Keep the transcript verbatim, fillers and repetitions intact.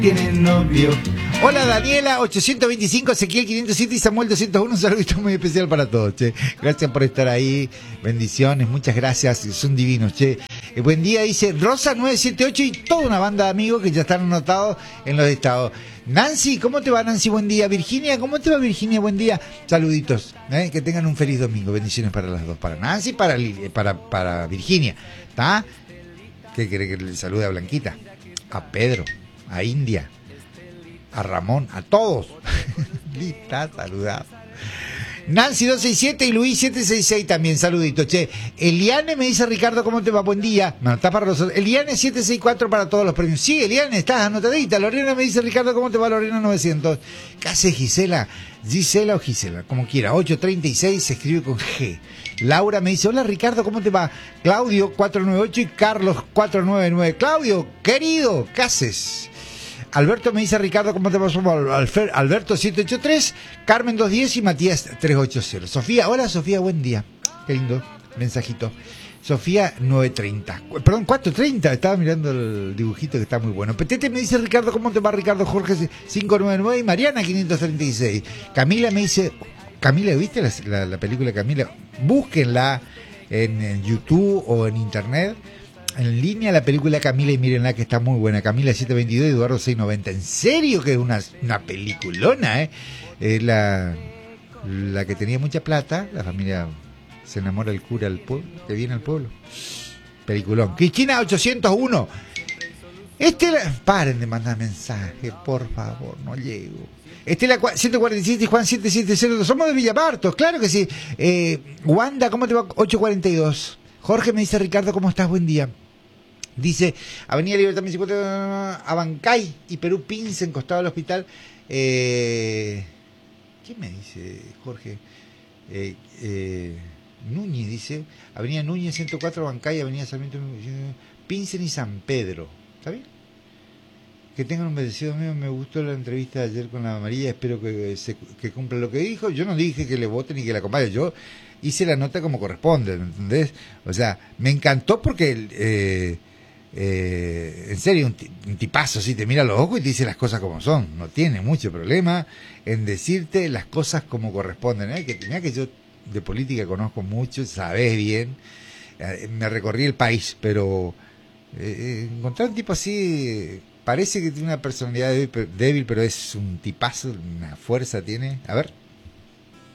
Tienen novio. Hola Daniela, ochocientos veinticinco, Ezequiel quinientos siete y Samuel doscientos uno. Un saludito muy especial para todos, che. Gracias por estar ahí. Bendiciones, muchas gracias. Son divinos, che. Eh, buen día, dice Rosa nueve siete ocho y toda una banda de amigos que ya están anotados en los estados. Nancy, ¿cómo te va, Nancy? Buen día. Virginia, ¿cómo te va, Virginia? Buen día. Saluditos. ¿eh? Que tengan un feliz domingo. Bendiciones para las dos. Para Nancy y para, para, para Virginia. ¿Está? ¿Qué quiere que le salude a Blanquita? A Pedro. A India, a Ramón, a todos. Lista, saludado. Nancy doscientos sesenta y siete y Luis setecientos sesenta y seis también, saludito. Che, Eliane me dice, Ricardo, ¿cómo te va? Buen día. No, está para nosotros. Eliane setecientos sesenta y cuatro para todos los premios. Sí, Eliane, estás anotadita. Lorena me dice, Ricardo, ¿cómo te va? Lorena novecientos. ¿Qué hace Gisela? Gisela o Gisela, como quiera. ochocientos treinta y seis se escribe con G. Laura me dice, hola Ricardo, ¿cómo te va? Claudio cuatrocientos noventa y ocho y Carlos cuatrocientos noventa y nueve. Claudio, querido, ¿qué haces? Alberto me dice, Ricardo, ¿cómo te pasó? Alberto siete ocho tres, Carmen doscientos diez y Matías trescientos ochenta. Sofía, hola Sofía, buen día. Qué lindo mensajito. Sofía novecientos treinta, perdón, cuatrocientos treinta, estaba mirando el dibujito que está muy bueno. Petete me dice, Ricardo, ¿cómo te va? Ricardo Jorge quinientos noventa y nueve y Mariana quinientos treinta y seis. Camila me dice, Camila, ¿viste la, la, la película Camila? Búsquenla en, en YouTube o en internet. En línea la película Camila y mírenla que está muy buena. Camila setecientos veintidós y Eduardo seiscientos noventa. En serio que es una, una peliculona, ¿eh? Es la, la que tenía mucha plata. La familia se enamora del cura al pueblo, que viene al pueblo. Peliculón. Cristina ochocientos uno. Este la... Paren de mandar mensajes, por favor, no llego. Estela ciento cuarenta y siete y Juan setecientos setenta y dos. Somos de Villapartos, claro que sí. Eh, Wanda, ¿cómo te va? ochocientos cuarenta y dos. Jorge me dice, Ricardo, ¿cómo estás? Buen día. Dice, Avenida Libertad mil cincuenta, Abancay y Perú Pince, en costado del hospital. Eh, ¿Qué me dice Jorge? Eh, eh, Núñez dice, Avenida Núñez ciento cuatro, Abancay, Avenida Sarmiento, Pince y San Pedro. ¿Está bien? Que tengan un bendecido mío. Me gustó la entrevista de ayer con la María. Espero que, se, que cumpla lo que dijo. Yo no dije que le voten ni que la acompañen. Yo hice la nota como corresponde, ¿me entendés? O sea, me encantó porque... Eh, Eh, en serio, un, un tipazo, sí, te mira a los ojos y te dice las cosas como son. No tiene mucho problema en decirte las cosas como corresponden, ¿eh? Que mira que yo de política conozco mucho, sabés bien, eh, me recorrí el país, pero eh, encontrar un tipo así parece que tiene una personalidad débil, débil, pero es un tipazo, una fuerza tiene. A ver.